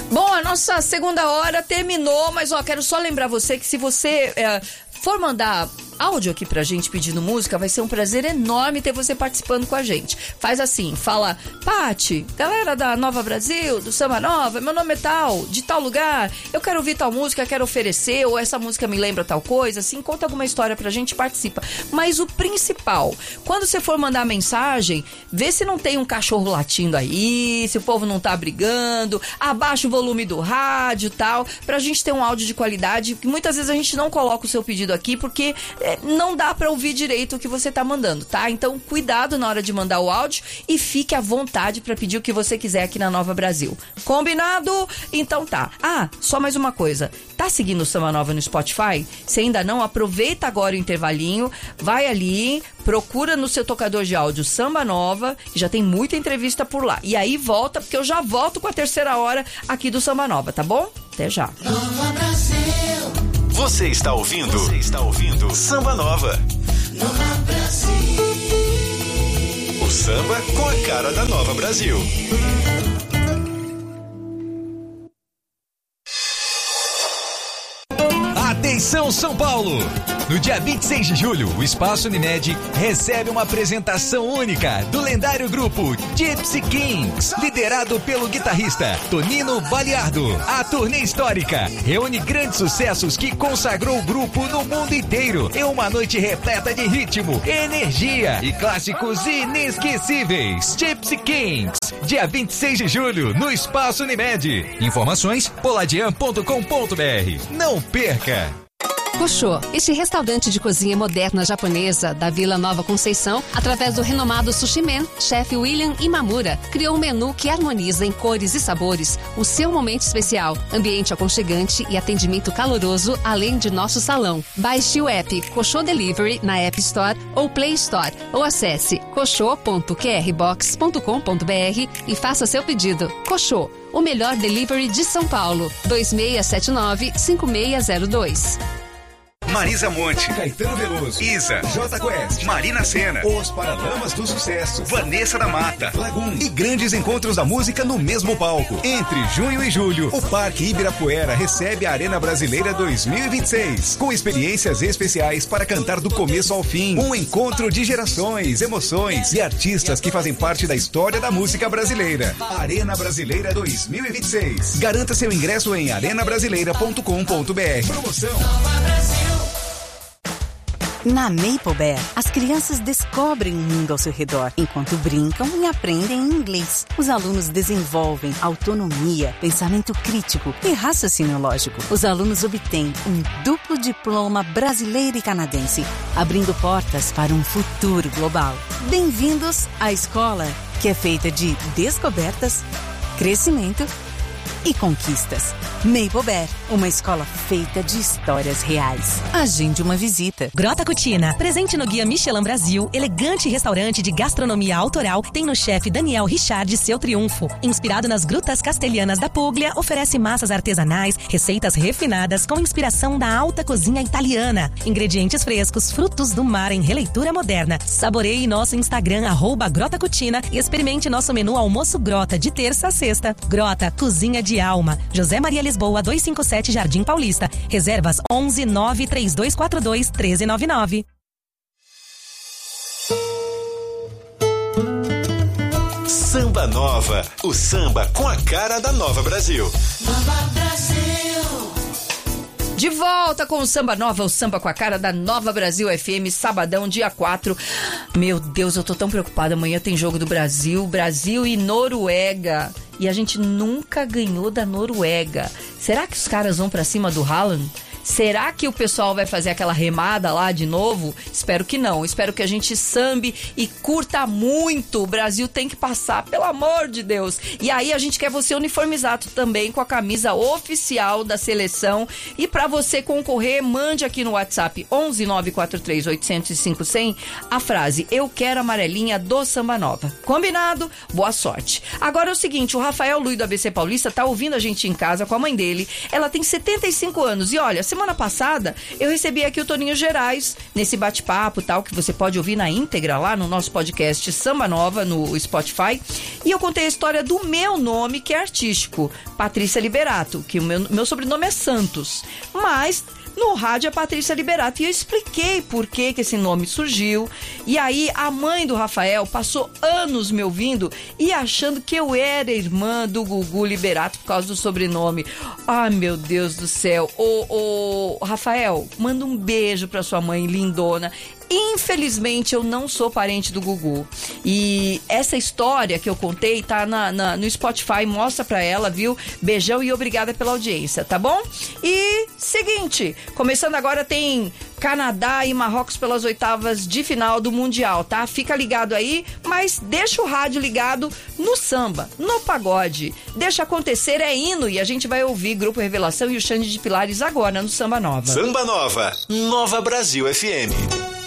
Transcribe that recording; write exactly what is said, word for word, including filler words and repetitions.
Bom, a nossa segunda hora terminou, mas ó, quero só lembrar você que se você é, for mandar áudio aqui pra gente pedindo música, vai ser um prazer enorme ter você participando com a gente. Faz assim, fala: Pati, galera da Nova Brasil, do Samba Nova, meu nome é tal, de tal lugar, eu quero ouvir tal música, quero oferecer, ou essa música me lembra tal coisa, assim, conta alguma história pra gente, participa. Mas o principal, quando você for mandar mensagem, vê se não tem um cachorro latindo aí, se o povo não tá brigando, abaixa o volume do rádio e tal, pra gente ter um áudio de qualidade, que muitas vezes a gente não coloca o seu pedido aqui, porque não dá pra ouvir direito o que você tá mandando, tá? Então, cuidado na hora de mandar o áudio e fique à vontade pra pedir o que você quiser aqui na Nova Brasil. Combinado? Então tá. Ah, só mais uma coisa. Tá seguindo o Samba Nova no Spotify? Se ainda não, aproveita agora o intervalinho, vai ali, procura no seu tocador de áudio Samba Nova, que já tem muita entrevista por lá. E aí volta, porque eu já volto com a terceira hora aqui do Samba Nova, tá bom? Até já. Nova Brasil. Você está ouvindo? Você está ouvindo? Samba Nova. Nova Brasil. O samba com a cara da Nova Brasil. Atenção São Paulo! No dia vinte e seis de julho, o Espaço Unimed recebe uma apresentação única do lendário grupo Gypsy Kings, liderado pelo guitarrista Tonino Baliardo. A turnê histórica reúne grandes sucessos que consagrou o grupo no mundo inteiro em uma noite repleta de ritmo, energia e clássicos inesquecíveis. Gypsy Kings, dia vinte e seis de julho, no Espaço Unimed. Informações poladian ponto com ponto br. Não perca! Koshô, este restaurante de cozinha moderna japonesa da Vila Nova Conceição, através do renomado Sushi Man, chefe William Imamura, criou um menu que harmoniza em cores e sabores o seu momento especial, ambiente aconchegante e atendimento caloroso, além de nosso salão. Baixe o app Koshô Delivery na App Store ou Play Store, ou acesse koshô ponto q r box ponto com ponto br e faça seu pedido. Koshô, o melhor delivery de São Paulo. dois seis sete nove, cinco seis zero dois. Marisa Monte, Caetano Veloso, Isa, Jota Quest, Marina Sena, Os Paralamas do Sucesso, Vanessa da Mata, Lagoon e grandes encontros da música no mesmo palco. Entre junho e julho, o Parque Ibirapuera recebe a Arena Brasileira dois mil e vinte e seis, com experiências especiais para cantar do começo ao fim. Um encontro de gerações, emoções e artistas que fazem parte da história da música brasileira. Arena Brasileira dois mil e vinte e seis. Garanta seu ingresso em arena brasileira ponto com ponto br. Promoção Nova Brasil. Na Maple Bear, as crianças descobrem o mundo ao seu redor, enquanto brincam e aprendem inglês. Os alunos desenvolvem autonomia, pensamento crítico e raciocínio lógico. Os alunos obtêm um duplo diploma brasileiro e canadense, abrindo portas para um futuro global. Bem-vindos à escola, que é feita de descobertas, crescimento e conquistas. Maple Bear, uma escola feita de histórias reais. Agende uma visita. Grota Cucina, presente no Guia Michelin Brasil, elegante restaurante de gastronomia autoral, tem no chefe Daniel Richard seu triunfo. Inspirado nas grutas castelhanas da Puglia, oferece massas artesanais, receitas refinadas com inspiração da alta cozinha italiana. Ingredientes frescos, frutos do mar em releitura moderna. Saboreie nosso Instagram, arroba Grota Cucina, e experimente nosso menu almoço Grota, de terça a sexta. Grota, cozinha de alma. José Maria Lisboa, duzentos e cinquenta e sete, Jardim Paulista. Reservas onze nove três dois quatro dois um três nove nove. Samba Nova, o samba com a cara da Nova Brasil. Nova Brasil. De volta com o Samba Nova, o samba com a cara da Nova Brasil F M, sabadão, dia quatro. Meu Deus, eu tô tão preocupada. Amanhã tem jogo do Brasil, Brasil e Noruega. E a gente nunca ganhou da Noruega. Será que os caras vão pra cima do Haaland? Será que o pessoal vai fazer aquela remada lá de novo? Espero que não. Espero que a gente sambe e curta muito. O Brasil tem que passar, pelo amor de Deus. E aí a gente quer você uniformizado também com a camisa oficial da seleção. E pra você concorrer, mande aqui no WhatsApp onze nove quatro três oito zero cinco zero zero a frase "Eu quero amarelinha do Samba Nova". Combinado? Boa sorte. Agora é o seguinte, o Rafael Luiz do A B C Paulista tá ouvindo a gente em casa com a mãe dele. Ela tem setenta e cinco anos e olha, semana semana passada eu recebi aqui o Toninho Gerais, nesse bate-papo tal, que você pode ouvir na íntegra lá no nosso podcast Samba Nova, no Spotify. E eu contei a história do meu nome, que é artístico, Patrícia Liberato, que o meu, meu sobrenome é Santos. Mas no rádio é Patrícia Liberato. E eu expliquei por que que esse nome surgiu. E aí a mãe do Rafael passou anos me ouvindo e achando que eu era irmã do Gugu Liberato por causa do sobrenome. Ai, meu Deus do céu. Ô, ô, Rafael, manda um beijo pra sua mãe lindona. Infelizmente, eu não sou parente do Gugu. E essa história que eu contei tá na, na, no Spotify, mostra pra ela, viu? Beijão e obrigada pela audiência, tá bom? E, seguinte, começando agora tem Canadá e Marrocos pelas oitavas de final do Mundial, tá? Fica ligado aí, mas deixa o rádio ligado no samba, no pagode. Deixa acontecer, é hino, e a gente vai ouvir Grupo Revelação e o Xande de Pilares agora no Samba Nova. Samba Nova, Nova Brasil F M.